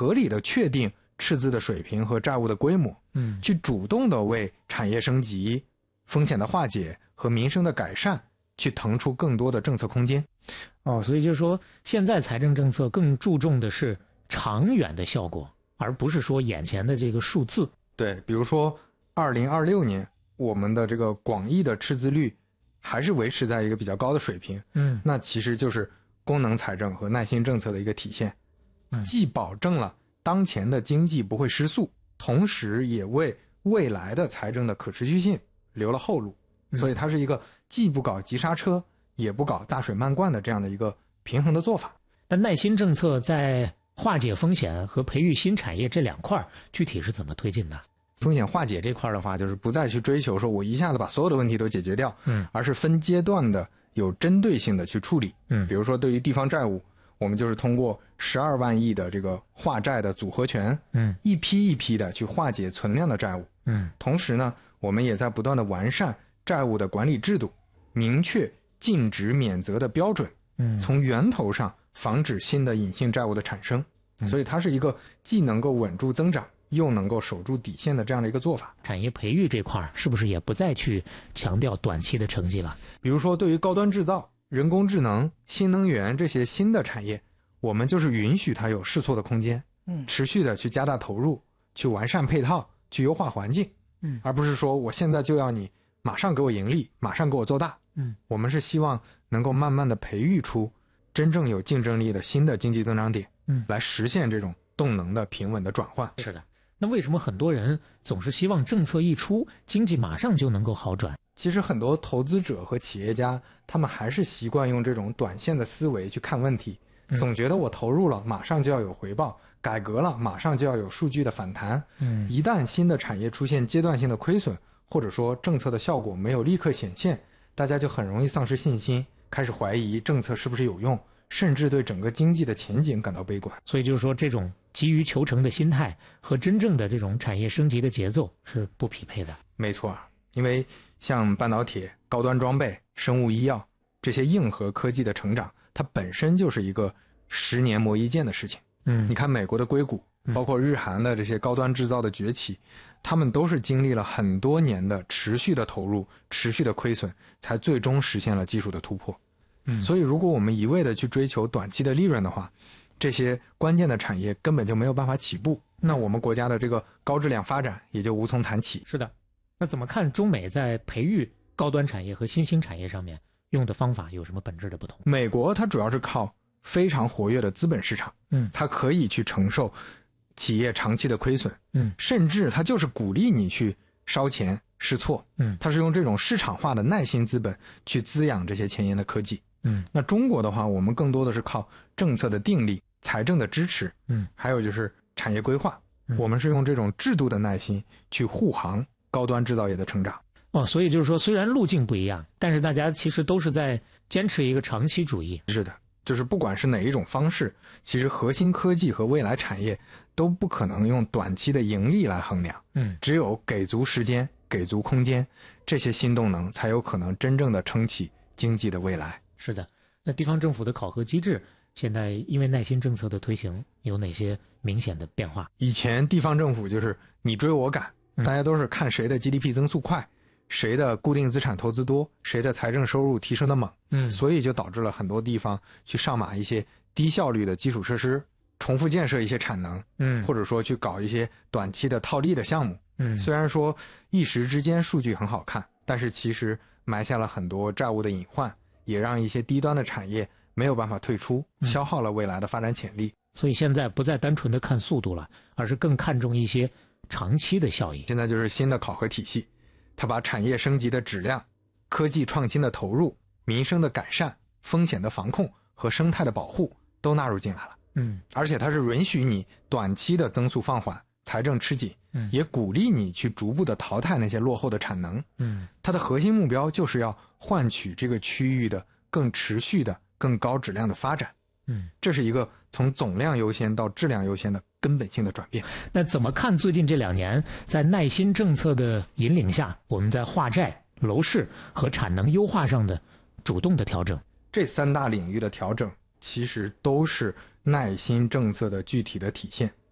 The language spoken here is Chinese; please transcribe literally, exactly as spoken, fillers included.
合理的确定赤字的水平和债务的规模， 嗯， 去主动的为产业升级、风险的化解和民生的改善去腾出更多的政策空间。 哦，所以就是说，现在财政政策更注重的是长远的效果，而不是说眼前的这个数字。 对，比如说二零二六年我们的这个广义的赤字率还是维持在一个比较高的水平， 嗯， 那其实就是功能财政和耐心政策的一个体现， 嗯， 既保证了当前的经济不会失速，同时也为未来的财政的可持续性留了后路，所以它是一个既不搞急刹车也不搞大水漫灌的这样的一个平衡的做法。 那耐心政策在化解风险和培育新产业这两块具体是怎么推进的？ 风险化解这块的话，就是不再去追求说我一下子把所有的问题都解决掉， 嗯， 而是分阶段的有针对性的去处理。 嗯， 比如说对于地方债务，我们就是通过十二万亿的这个化债的组合拳， 嗯， 一批一批的去化解存量的债务。 嗯， 同时呢，我们也在不断的完善债务的管理制度，明确禁止免责的标准， 嗯， 从源头上防止新的隐性债务的产生。 嗯， 所以它是一个既能够稳住增长又能够守住底线的这样的一个做法。 产业培育这块是不是也不再去强调短期的成绩了？ 比如说对于高端制造、人工智能、新能源这些新的产业，我们就是允许它有试错的空间， 嗯， 持续的去加大投入，去完善配套，去优化环境， 嗯， 而不是说我现在就要你马上给我盈利，马上给我做大。 嗯， 我们是希望能够慢慢的培育出真正有竞争力的新的经济增长点， 嗯， 来实现这种动能的平稳的转换。 是的。那为什么很多人总是希望政策一出，经济马上就能够好转？ 其实很多投资者和企业家，他们还是习惯用这种短线的思维去看问题，总觉得我投入了，马上就要有回报；改革了，马上就要有数据的反弹。 嗯， 一旦新的产业出现阶段性的亏损，或者说政策的效果没有立刻显现，大家就很容易丧失信心，开始怀疑政策是不是有用，甚至对整个经济的前景感到悲观。 所以就是说，这种急于求成的心态和真正的这种产业升级的节奏是不匹配的。 没错，因为像半导体、高端装备、生物医药这些硬核科技的成长，它本身就是一个十年磨一剑的事情。 嗯， 你看美国的硅谷，包括日韩的这些高端制造的崛起，他们都是经历了很多年的持续的投入、持续的亏损，才最终实现了技术的突破。 嗯， 所以如果我们一味的去追求短期的利润的话，这些关键的产业根本就没有办法起步，那我们国家的这个高质量发展也就无从谈起。 是的，那怎么看中美在培育高端产业和新兴产业上面用的方法有什么本质的不同？ 美国它主要是靠非常活跃的资本市场， 嗯， 它可以去承受企业长期的亏损， 嗯， 甚至它就是鼓励你去烧钱试错， 嗯， 它是用这种市场化的耐心资本去滋养这些前沿的科技。 嗯， 那中国的话，我们更多的是靠政策的定力、财政的支持， 嗯， 还有就是产业规划， 嗯， 我们是用这种制度的耐心去护航高端制造业的成长。 哦，所以就是说，虽然路径不一样，但是大家其实都是在坚持一个长期主义。 是的，就是不管是哪一种方式，其实核心科技和未来产业都不可能用短期的盈利来衡量， 嗯， 只有给足时间、给足空间，这些新动能才有可能真正的撑起经济的未来。 是的，那地方政府的考核机制现在因为耐心政策的推行有哪些明显的变化？ 以前地方政府就是你追我赶， 嗯， 大家都是看谁的 G D P 增速快，谁的固定资产投资多，谁的财政收入提升的猛， 嗯， 所以就导致了很多地方去上马一些低效率的基础设施，重复建设一些产能， 嗯， 或者说去搞一些短期的套利的项目， 嗯， 虽然说一时之间数据很好看，但是其实埋下了很多债务的隐患，也让一些低端的产业没有办法退出，消耗了未来的发展潜力。 所以现在不再单纯的看速度了，而是更看重一些长期的效益。 现在就是新的考核体系，它把产业升级的质量、科技创新的投入、民生的改善、风险的防控和生态的保护都纳入进来了。 嗯， 而且它是允许你短期的增速放缓、财政吃紧， 嗯， 也鼓励你去逐步的淘汰那些落后的产能。 嗯， 它的核心目标就是要换取这个区域的更持续的、更高质量的发展。 嗯， 这是一个从总量优先到质量优先的根本性的转变。 那怎么看最近这两年在耐心政策的引领下，我们在化债、楼市和产能优化上的主动的调整？ 这三大领域的调整其实都是耐心政策的具体的体现。